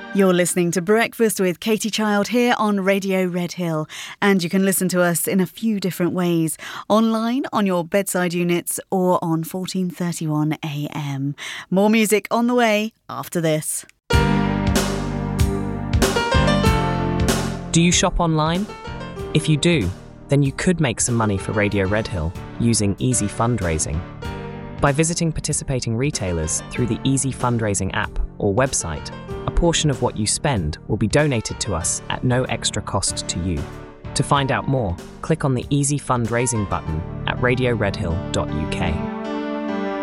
You're listening to Breakfast with Katie Child here on Radio Red Hill, and you can listen to us in a few different ways, online on your bedside units or on 1431 AM. More music on the way after this. Do you shop online? If you do, then you could make some money for Radio Red Hill using Easy Fundraising. By visiting participating retailers through the Easy Fundraising app or website, a portion of what you spend will be donated to us at no extra cost to you. To find out more, click on the Easy Fundraising button at radioredhill.uk.